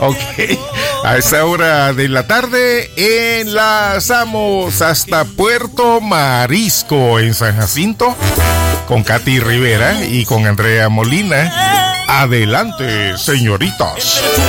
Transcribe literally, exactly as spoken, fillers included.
Ok, a esa hora de la tarde enlazamos hasta Puerto Marisco en San Jacinto con Katy Rivera y con Andrea Molina. Adelante, señoritas.